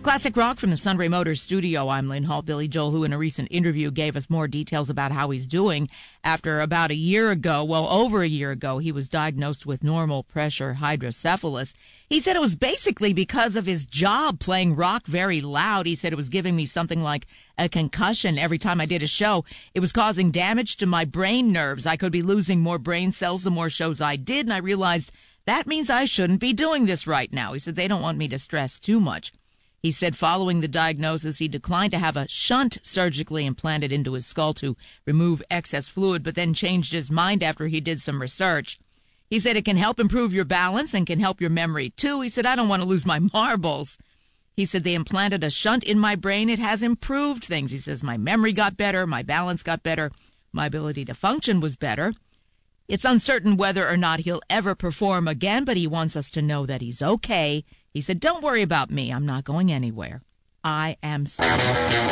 Classic rock from the Sunray Motors studio. I'm Lynn Hall. Billy Joel, who in a recent interview gave us more details about how he's doing after about a year ago, over a year ago, he was diagnosed with normal pressure hydrocephalus. He said it was basically because of his job playing rock very loud. He said it was giving me something like a concussion every time I did a show. It was causing damage to my brain nerves. I could be losing more brain cells the more shows I did, and I realized that means I shouldn't be doing this right now. He said they don't want me to stress too much. He said following the diagnosis, he declined to have a shunt surgically implanted into his skull to remove excess fluid, but then changed his mind after he did some research. He said it can help improve your balance and can help your memory, too. He said, I don't want to lose my marbles. He said they implanted a shunt in my brain. It has improved things. He says my memory got better, my balance got better, my ability to function was better. It's uncertain whether or not he'll ever perform again, but he wants us to know that he's okay. He said, don't worry about me. I'm not going anywhere. I am sorry.